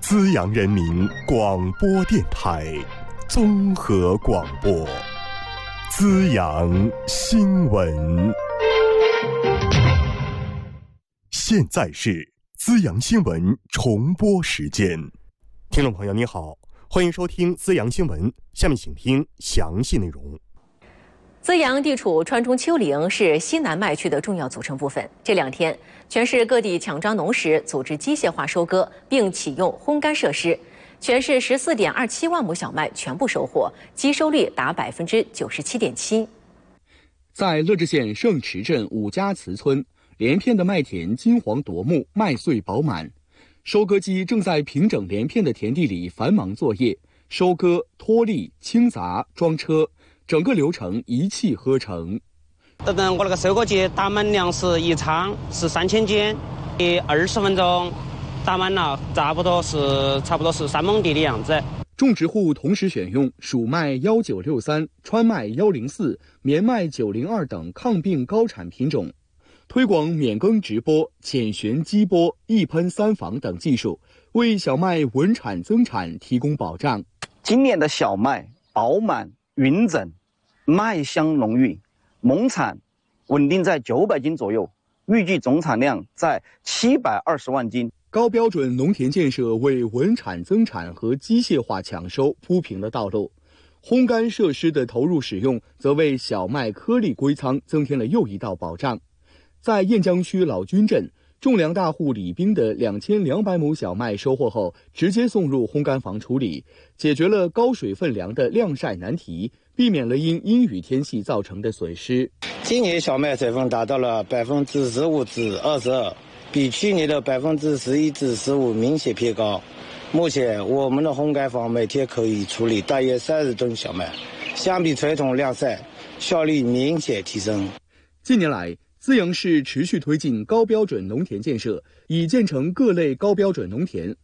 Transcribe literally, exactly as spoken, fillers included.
资阳人民广播电台综合广播，资阳新闻。现在是资阳新闻重播时间。听众朋友你好，欢迎收听资阳新闻，下面请听详细内容。 资阳地处川中丘陵，是西南麦区的重要组成部分。这两天，全市各地抢抓农时组织机械化收割，并启用烘干设施。全市十四点二七万亩小麦全部收获，基收率达百分之九十七点七。 在乐至县盛池镇五家祠村，连片的麦田金黄夺目，麦穗饱满。收割机正在平整连片的田地里繁忙作业，收割、脱粒、清杂、装车。整个流程一气呵成。 我那个收割机打满粮食一仓是三千斤，二十分钟打满了，差不多是差不多是三亩地的样子。 种植户同时选用蜀麦幺九六三、川麦幺零四、绵麦九零二等抗病高产品种，推广免耕直播、浅旋激播、一喷三防等技术，为小麦稳产增产提供保障。 今年的小麦饱满匀整，麦香浓郁，亩产稳定在九百斤左右，预计总产量在七百二十万斤。 高标准农田建设为稳产增产和机械化抢收铺平了道路，烘干设施的投入使用，则为小麦颗粒归仓增添了又一道保障。在雁江区老君镇，种粮大户李兵的两千两百亩小麦收获后，直接送入烘干房处理，解决了高水分粮的晾晒难题，避免了因阴雨天气造成的损失。 今年小麦水分达到了百分之十五至二十二，比去年的百分之十一至十五明显偏高。目前我们的烘干房每天可以处理大约三十吨小麦，相比传统晾晒，效率明显提升。 近年来，资阳市持续推进高标准农田建设，已建成各类高标准农田，